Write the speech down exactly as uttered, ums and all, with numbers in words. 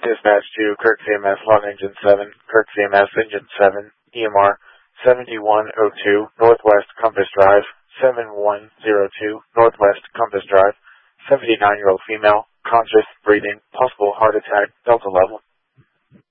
Dispatch to Kirk C M S, Log Engine seven, Kirk C M S, Engine seven, E M R seventy-one oh two, Northwest Compass Drive, seven one zero two, Northwest Compass Drive, seventy-nine-year-old female, conscious, breathing, possible heart attack, Delta level.